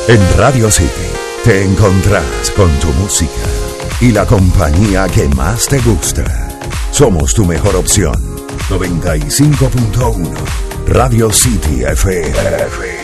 En Radio City te encontrás con tu música y la compañía que más te gusta. Somos tu mejor opción. 95.1 Radio City FM.